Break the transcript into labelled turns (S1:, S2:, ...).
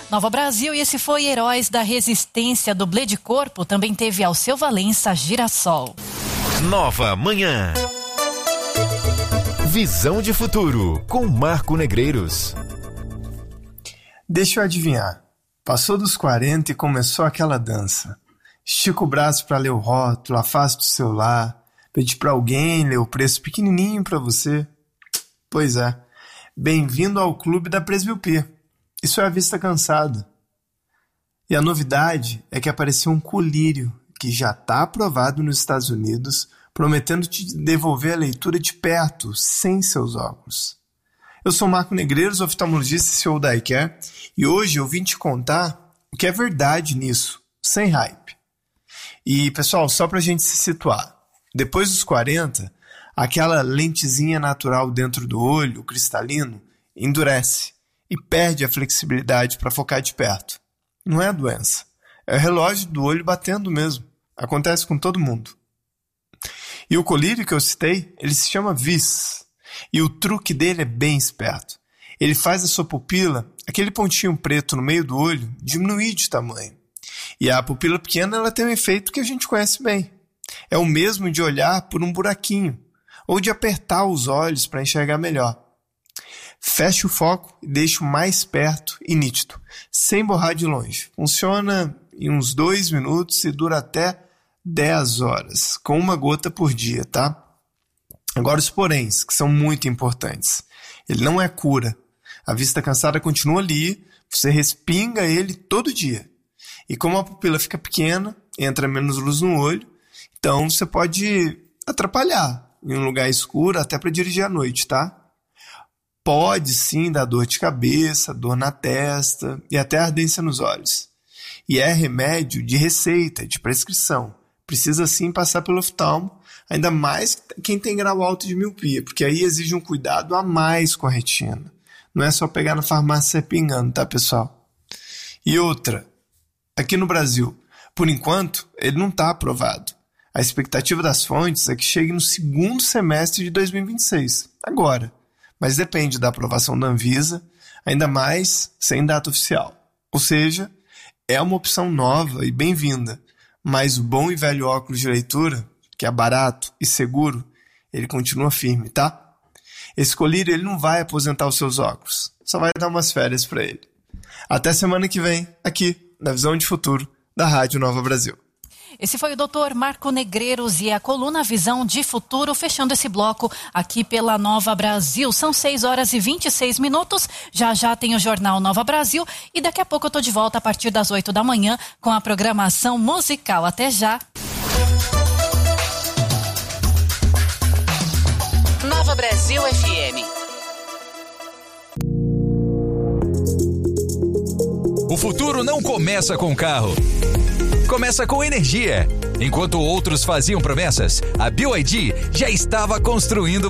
S1: Nova Brasil, e esse foi Heróis da Resistência, dublê de corpo, também teve Alceu Valença, Girassol.
S2: Nova Manhã. Visão de futuro, com Marco Negreiros.
S3: Deixa eu adivinhar. Passou dos 40 e começou aquela dança. Estica o braço para ler o rótulo, afasta o celular, pede para alguém ler o preço pequenininho para você. Pois é. Bem-vindo ao clube da presbiopia. Isso é a vista cansada. E a novidade é que apareceu um colírio que já está aprovado nos Estados Unidos, prometendo te devolver a leitura de perto, sem seus óculos. Eu sou Marco Negreiros, oftalmologista e CEO da iCare, e hoje eu vim te contar o que é verdade nisso, sem hype. E, pessoal, só para a gente se situar, depois dos 40, aquela lentezinha natural dentro do olho, cristalino, endurece e perde a flexibilidade para focar de perto. Não é a doença, é o relógio do olho batendo mesmo. Acontece com todo mundo. E o colírio que eu citei, ele se chama VIS. E o truque dele é bem esperto. Ele faz a sua pupila, aquele pontinho preto no meio do olho, diminuir de tamanho. E a pupila pequena, ela tem um efeito que a gente conhece bem. É o mesmo de olhar por um buraquinho, ou de apertar os olhos para enxergar melhor. Feche o foco e deixe o mais perto e nítido, sem borrar de longe. Funciona em uns 2 minutos e dura até 10 horas, com 1 gota por dia, tá? Agora os poréns, que são muito importantes. Ele não é cura. A vista cansada continua ali, você respinga ele todo dia. E como a pupila fica pequena, entra menos luz no olho, então você pode atrapalhar em um lugar escuro até para dirigir à noite, tá? Pode sim dar dor de cabeça, dor na testa e até ardência nos olhos. E é remédio de receita, de prescrição. Precisa sim passar pelo oftalmo, ainda mais quem tem grau alto de miopia, porque aí exige um cuidado a mais com a retina. Não é só pegar na farmácia e pingando, tá, pessoal? E outra, aqui no Brasil, por enquanto, ele não está aprovado. A expectativa das fontes é que chegue no 2º semestre de 2026, agora. Mas depende da aprovação da Anvisa, ainda mais sem data oficial. Ou seja, é uma opção nova e bem-vinda, mas o bom e velho óculos de leitura, que é barato e seguro, ele continua firme, tá? Esse colírio ele não vai aposentar os seus óculos, só vai dar umas férias para ele. Até semana que vem, aqui na Visão de Futuro, da Rádio Nova Brasil.
S1: Esse foi o Dr. Marco Negreiros e a coluna Visão de Futuro, fechando esse bloco aqui pela Nova Brasil. São 6h26. Já já tem o Jornal Nova Brasil e daqui a pouco eu tô de volta a partir das 8 da manhã com a programação musical. Até já!
S4: Nova Brasil FM.
S5: O futuro não começa com carro. Começa com energia. Enquanto outros faziam promessas, a BYD já estava construindo